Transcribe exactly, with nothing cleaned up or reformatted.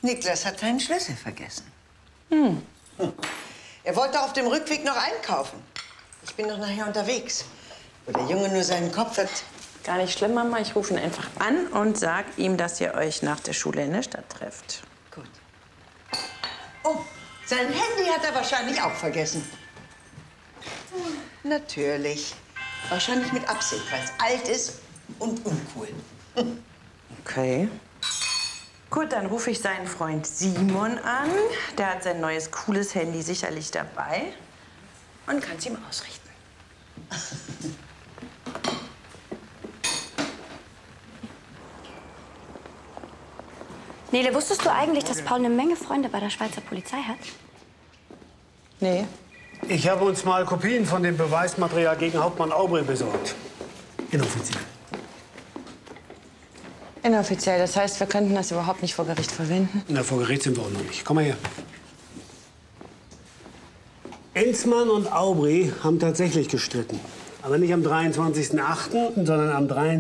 Niklas hat seinen Schlüssel vergessen. Hm. Hm. Er wollte auf dem Rückweg noch einkaufen. Ich bin noch nachher unterwegs. Wo der Junge nur seinen Kopf hat. Gar nicht schlimm, Mama. Ich rufe ihn einfach an und sag ihm, dass ihr euch nach der Schule in der Stadt trefft. Gut. Oh, sein Handy hat er wahrscheinlich auch vergessen. Hm, natürlich. Wahrscheinlich mit Absicht, weil es alt ist und uncool. Okay. Gut, dann rufe ich seinen Freund Simon an. Der hat sein neues, cooles Handy sicherlich dabei und kann es ihm ausrichten. Nele, wusstest du eigentlich, dass Paul eine Menge Freunde bei der Schweizer Polizei hat? Nee. Ich habe uns mal Kopien von dem Beweismaterial gegen Hauptmann Aubry besorgt. Inoffiziell. Inoffiziell, das heißt, wir könnten das überhaupt nicht vor Gericht verwenden? Na, vor Gericht sind wir auch noch nicht. Komm mal her. Enzmann und Aubry haben tatsächlich gestritten. Aber nicht am dreiundzwanzigsten achten, sondern am dreiundzwanzigsten